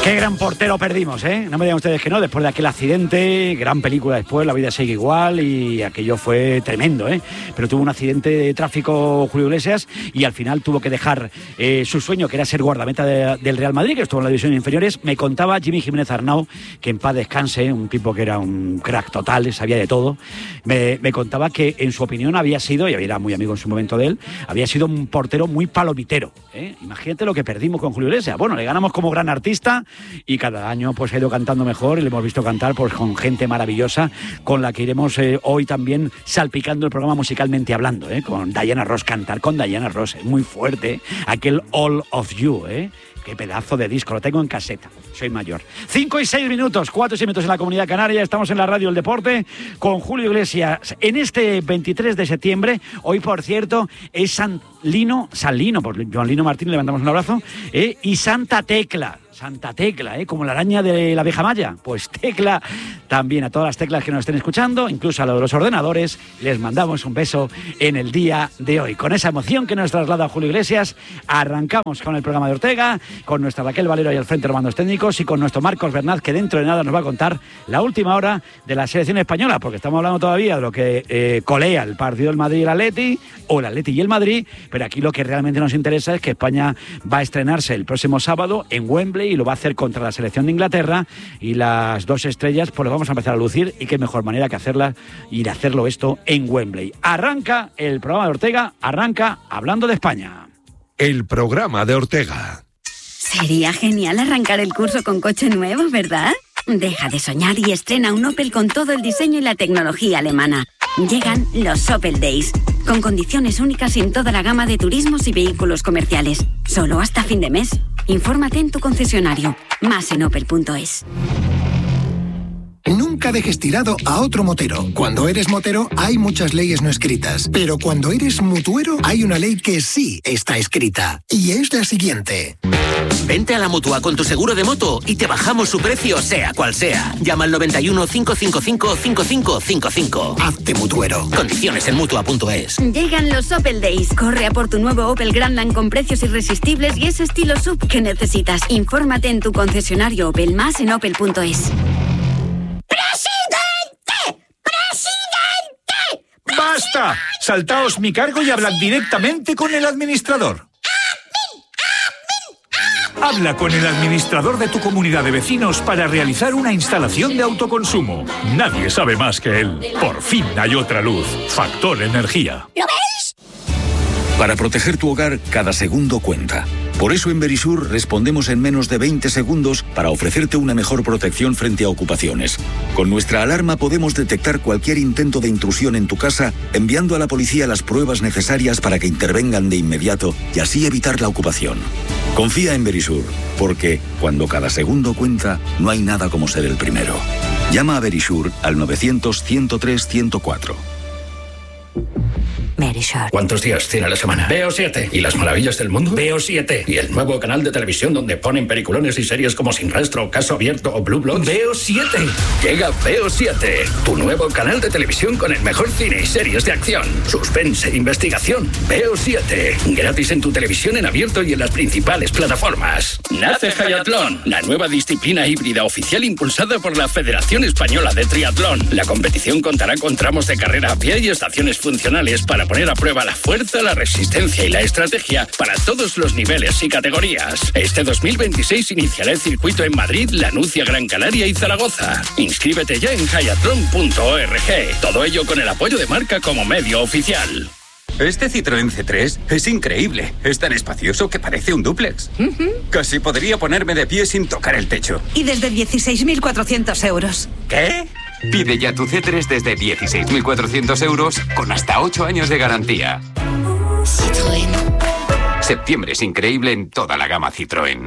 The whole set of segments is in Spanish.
Qué gran portero perdimos, ¿eh? No me digan ustedes que no, después de aquel accidente, gran película después, La vida sigue igual, y aquello fue tremendo, ¿eh? Pero tuvo un accidente de tráfico Julio Iglesias y al final tuvo que dejar su sueño, que era ser guardameta del Real Madrid, que estuvo en la división inferiores. Me contaba Jimmy Jiménez Arnau, que en paz descanse, un tipo que era un crack total, sabía de todo. Me contaba que en su opinión había sido, y era muy amigo en su momento de él, había sido un portero muy palomitero, ¿eh? Imagínate lo que perdimos con Julio Iglesias. Bueno, le ganamos como gran artista y cada año pues ha ido cantando mejor y le hemos visto cantar pues con gente maravillosa con la que iremos hoy también salpicando el programa musicalmente hablando, con Diana Ross, cantar con Diana Ross, muy fuerte, aquel All of You, qué pedazo de disco, lo tengo en caseta, soy mayor. 5 y 6 minutos, 4 y 6 minutos en la Comunidad Canaria, estamos en la radio del deporte con Julio Iglesias en este 23 de septiembre, hoy por cierto es San Lino, por Joan Lino Martín, le mandamos un abrazo, y Santa Tecla, como la araña de la abeja maya. Pues Tecla, también a todas las teclas que nos estén escuchando, incluso a los ordenadores, les mandamos un beso en el día de hoy. Con esa emoción que nos traslada Julio Iglesias, arrancamos con el programa de Ortega, con nuestra Raquel Valero ahí al frente de los mandos técnicos y con nuestro Marcos Bernat, que dentro de nada nos va a contar la última hora de la selección española, porque estamos hablando todavía de lo que colea el partido del Madrid y el Atleti, o el Atleti y el Madrid, pero aquí lo que realmente nos interesa es que España va a estrenarse el próximo sábado en Wembley y lo va a hacer contra la selección de Inglaterra, y las dos estrellas pues lo vamos a empezar a lucir, y qué mejor manera que ir a hacerlo esto en Wembley. Arranca el programa de Ortega, arranca hablando de España. El programa de Ortega. Sería genial arrancar el curso con coche nuevo, ¿verdad? Deja de soñar y estrena un Opel con todo el diseño y la tecnología alemana. Llegan los Opel Days, con condiciones únicas en toda la gama de turismos y vehículos comerciales. Solo hasta fin de mes. Infórmate en tu concesionario. Más en opel.es. Nunca dejes tirado a otro motero. Cuando eres motero hay muchas leyes no escritas, pero cuando eres mutuero hay una ley que sí está escrita, y es la siguiente. Vente a la Mutua con tu seguro de moto y te bajamos su precio sea cual sea. Llama al 91 555 5555. Hazte mutuero. Condiciones en Mutua.es. Llegan los Opel Days. Corre a por tu nuevo Opel Grandland con precios irresistibles y ese estilo SUV que necesitas. Infórmate en tu concesionario Opel, más en opel.es. ¡Basta! Saltaos mi cargo y hablad directamente con el administrador. Habla con el administrador de tu comunidad de vecinos para realizar una instalación de autoconsumo. Nadie sabe más que él. Por fin hay otra luz. Factor Energía. ¿Lo veis? Para proteger tu hogar, cada segundo cuenta. Por eso en Verisur respondemos en menos de 20 segundos para ofrecerte una mejor protección frente a ocupaciones. Con nuestra alarma podemos detectar cualquier intento de intrusión en tu casa, enviando a la policía las pruebas necesarias para que intervengan de inmediato y así evitar la ocupación. Confía en Verisur, porque cuando cada segundo cuenta, no hay nada como ser el primero. Llama a Verisur al 900-103-104. Verisur. ¿Cuántos días tiene la semana? Veo 7. ¿Y las maravillas del mundo? Veo 7. ¿Y el nuevo canal de televisión donde ponen peliculones y series como Sin Rastro, Caso Abierto o Blue Bloods? Veo 7. Llega Veo 7, tu nuevo canal de televisión con el mejor cine y series de acción, suspense e investigación. Veo 7. Gratis en tu televisión en abierto y en las principales plataformas. Nace Hayatlón, la nueva disciplina híbrida oficial impulsada por la Federación Española de Triatlón. La competición contará con tramos de carrera a pie y estaciones funcionales para poner a prueba la fuerza, la resistencia y la estrategia para todos los niveles y categorías. Este 2026 iniciará el circuito en Madrid, La Nucia, Gran Canaria y Zaragoza. Inscríbete ya en hayatlon.org. Todo ello con el apoyo de Marca como medio oficial. Este Citroën C3 es increíble. Es tan espacioso que parece un dúplex. Casi podría ponerme de pie sin tocar el techo. Y desde 16.400 euros. ¿Qué? Pide ya tu C3 desde 16.400 euros con hasta 8 años de garantía. Citroën. Septiembre es increíble en toda la gama Citroën.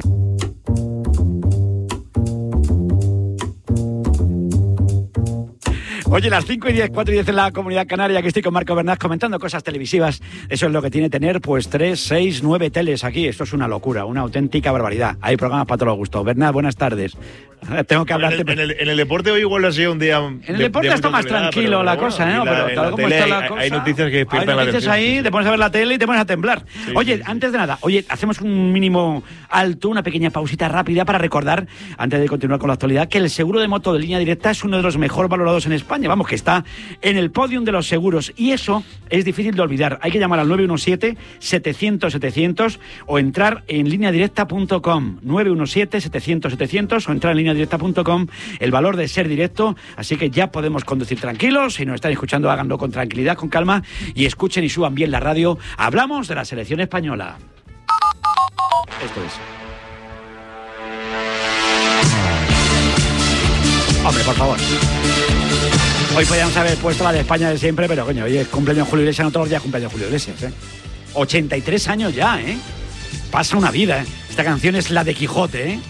Oye, las 5 y 10, 4 y 10 en la Comunidad Canaria, que estoy con Marco Bernat comentando cosas televisivas. Eso es lo que tiene tener, pues 3, 6, 9 teles aquí. Esto es una locura, una auténtica barbaridad. Hay programas para todos los gustos. Bernat, buenas tardes. Tengo que hablarte. En el deporte hoy igual ha sido un día. En el deporte está más tranquilo la cosa, ¿no? Pero tal como está la cosa. Hay noticias que despiertan la atención. Hay noticias ahí, te pones a ver la tele y te pones a temblar. Sí, oye, antes de nada, hacemos un mínimo alto, una pequeña pausita rápida para recordar, antes de continuar con la actualidad, que el seguro de moto de Línea Directa es uno de los mejor valorados en España. Vamos, que está en el podium de los seguros. Y eso es difícil de olvidar. Hay que llamar al 917-700-700 o entrar en lineadirecta.com. 917-700-700 o entrar en lineadirecta.com. El valor de ser directo. Así que ya podemos conducir tranquilos. Si nos están escuchando, háganlo con tranquilidad, con calma, y escuchen y suban bien la radio. Hablamos de la selección española. Esto es. Hombre, por favor. Hoy podríamos haber puesto la de España de siempre, pero coño, hoy es cumpleaños Julio Iglesias, no todos los días cumpleaños Julio Iglesias, 83 años ya, Pasa una vida, Esta canción es la de Quijote,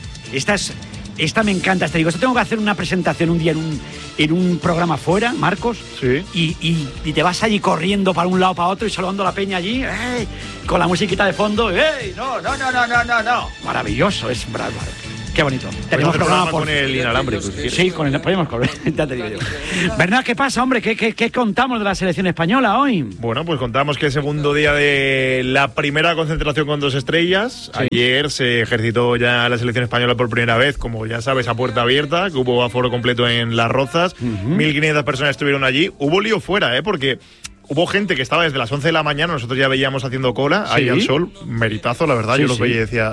Esta me encanta, digo, esto tengo que hacer una presentación un día en un programa fuera, Marcos, sí. y te vas allí corriendo para un lado para otro y saludando a la peña allí, con la musiquita de fondo, no. Maravilloso, es bravo. Qué bonito. Tenemos programa con el inalámbrico. Sí, con el podemos correr, ya te digo yo. ¿Verdad? ¿Qué pasa, hombre? ¿Qué contamos de la selección española hoy? Bueno, pues contamos que es segundo día de la primera concentración con 2 estrellas. Sí. Ayer se ejercitó ya la selección española por primera vez, como ya sabes, a puerta abierta, que hubo aforo completo en Las Rozas. 1.500 personas estuvieron allí. Hubo lío fuera, porque hubo gente que estaba desde las 11 de la mañana, nosotros ya veíamos haciendo cola, ¿sí? Ahí al sol, meritazo, la verdad, yo los veía y decía,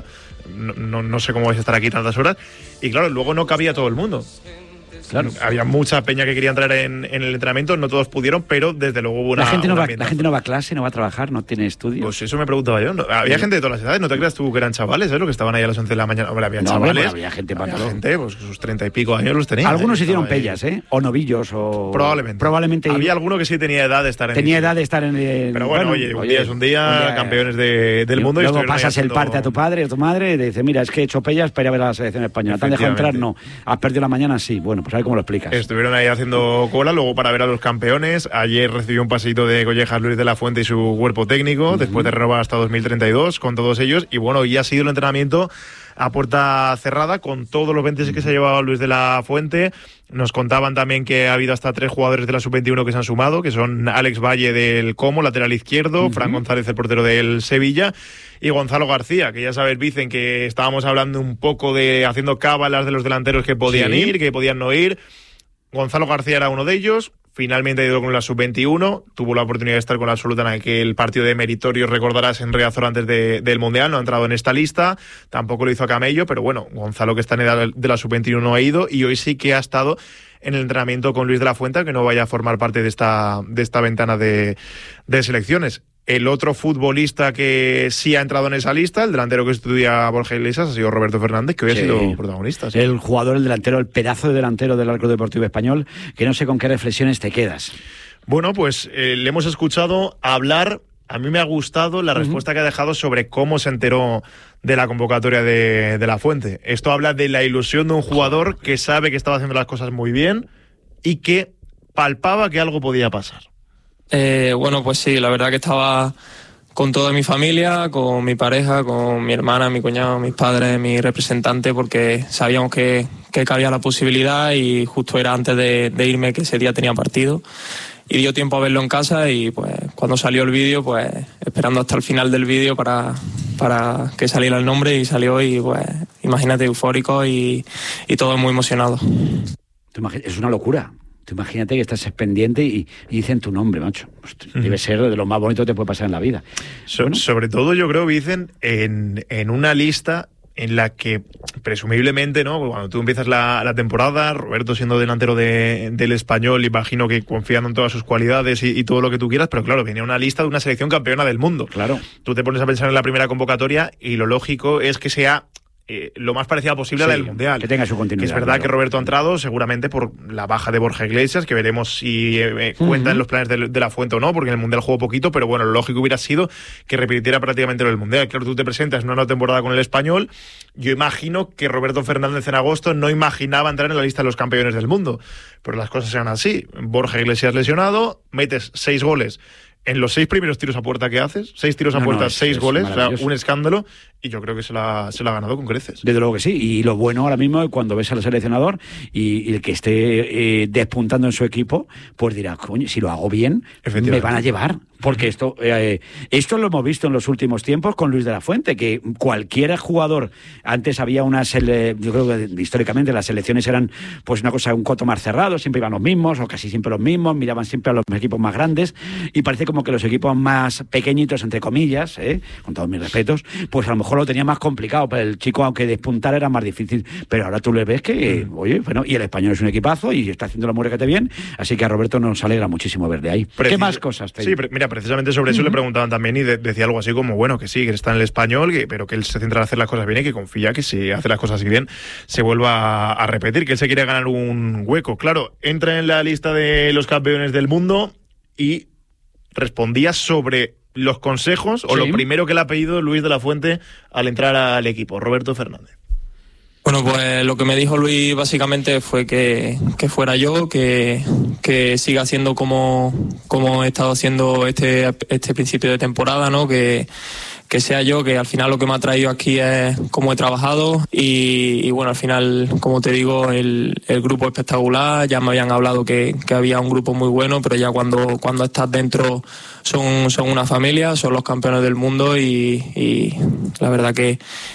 no sé cómo vais a estar aquí tantas horas, y claro, luego no cabía todo el mundo. Claro. Había mucha peña que quería entrar en el entrenamiento, no todos pudieron, pero desde luego hubo la gente no va a clase, no va a trabajar, no tiene estudios. Pues eso me preguntaba yo. Había gente de todas las edades, no te creas tú que eran chavales, lo que estaban ahí a las 11 de la mañana. Hombre, había chavales. Había gente para todo. Gente, pues sus 30 y pico años los tenían. Algunos hicieron pellas, o novillos, o. Probablemente. Había alguno que sí tenía edad de estar en el. Pero bueno, oye, un día es un día, campeones del mundo. Y luego pasas el parte a tu padre o tu madre y te dice, mira, es que he hecho pellas para ir a ver a la selección española. ¿Te han dejado entrar? No. ¿Has perdido la mañana? Sí. Bueno, pues a ver cómo lo explicas. Estuvieron ahí haciendo cola, luego para ver a los campeones. Ayer recibió un paseíto de collejas Luis de la Fuente y su cuerpo técnico, después de renovar hasta 2032 con todos ellos. Y bueno, ya ha sido el entrenamiento a puerta cerrada con todos los 20 que se ha llevado Luis de la Fuente. Nos contaban también que ha habido hasta 3 jugadores de la Sub-21 que se han sumado, que son Alex Valle del Como, lateral izquierdo, Fran González, el portero del Sevilla, y Gonzalo García, que ya sabes, dicen que estábamos hablando un poco de haciendo cábalas de los delanteros que podían ir, que podían no ir. Gonzalo García era uno de ellos, finalmente ha ido con la Sub-21, tuvo la oportunidad de estar con la absoluta en aquel partido de meritorios, recordarás, en Riazor antes del Mundial, no ha entrado en esta lista, tampoco lo hizo a Camello, pero bueno, Gonzalo, que está en edad de la Sub-21, ha ido y hoy sí que ha estado en el entrenamiento con Luis de la Fuente, que no vaya a formar parte de esta ventana de selecciones. El otro futbolista que sí ha entrado en esa lista, el delantero que estudia Borja Iglesias, ha sido Roberto Fernández, que hoy ha sido protagonista. Sí. El jugador, el delantero, el pedazo de delantero del Club Deportivo Español, que no sé con qué reflexiones te quedas. Bueno, pues le hemos escuchado hablar. A mí me ha gustado la respuesta que ha dejado sobre cómo se enteró de la convocatoria de la Fuente. Esto habla de la ilusión de un jugador que sabe que estaba haciendo las cosas muy bien y que palpaba que algo podía pasar. Bueno, pues sí, la verdad que estaba con toda mi familia, con mi pareja, con mi hermana, mi cuñado, mis padres, mi representante, porque sabíamos que cabía la posibilidad y justo era antes de irme, que ese día tenía partido. Y dio tiempo a verlo en casa y pues cuando salió el vídeo, pues esperando hasta el final del vídeo para que saliera el nombre, y salió, y pues imagínate, eufórico y todo muy emocionado. Es una locura. Tú imagínate que estás pendiente y dicen tu nombre, macho. Debe ser de lo más bonito que te puede pasar en la vida. Sobre todo yo creo que dicen en una lista en la que presumiblemente, ¿no? Cuando tú empiezas la temporada, Roberto siendo delantero del Español, imagino que confiando en todas sus cualidades y todo lo que tú quieras, pero claro, venía una lista de una selección campeona del mundo. Claro. Tú te pones a pensar en la primera convocatoria y lo lógico es que sea lo más parecida posible a la del Mundial. Que tenga su continuidad. Que es verdad, claro, que Roberto ha entrado seguramente por la baja de Borja Iglesias, que veremos si cuenta en los planes de la Fuente o no, porque en el Mundial jugó poquito, pero bueno, lo lógico hubiera sido que repitiera prácticamente lo del Mundial. Claro, tú te presentas en una nueva temporada con el Español. Yo imagino que Roberto Fernández en agosto no imaginaba entrar en la lista de los campeones del mundo, pero las cosas eran así. Borja Iglesias lesionado, metes 6 goles en los 6 primeros tiros a puerta que haces, 6 tiros a puerta, 6 goles, o sea, un escándalo, y yo creo que se la ha ganado con creces. Desde luego que sí, y lo bueno ahora mismo es cuando ves al seleccionador y el que esté despuntando en su equipo, pues dirá, coño, si lo hago bien, me van a llevar. Porque esto lo hemos visto en los últimos tiempos con Luis de la Fuente, que cualquier jugador, antes había yo creo que históricamente las selecciones eran pues una cosa, un coto más cerrado, siempre iban los mismos o casi siempre los mismos, miraban siempre a los equipos más grandes, y parece como que los equipos más pequeñitos, entre comillas, con todos mis respetos, pues a lo mejor lo tenía más complicado, pero el chico, aunque despuntar, era más difícil, pero ahora tú le ves que, oye, bueno, y el Español es un equipazo y está haciendo la muerte bien, así que a Roberto nos alegra muchísimo ver de ahí. ¿Qué más cosas te Sí, mira, precisamente sobre eso le preguntaban también y decía algo así como, bueno, que sí, que está en el Español, pero que él se centra en hacer las cosas bien y que confía que si hace las cosas bien se vuelva a repetir, que él se quiere ganar un hueco. Claro, entra en la lista de los campeones del mundo y respondía sobre los consejos o lo primero que le ha pedido Luis de la Fuente al entrar al equipo, Roberto Fernández. Bueno, pues lo que me dijo Luis básicamente fue que fuera yo, que siga haciendo como he estado haciendo este principio de temporada, ¿no? Que sea yo, que al final lo que me ha traído aquí es cómo he trabajado y bueno, al final, como te digo, el grupo espectacular, ya me habían hablado que había un grupo muy bueno, pero ya cuando estás dentro son una familia, son los campeones del mundo y la verdad que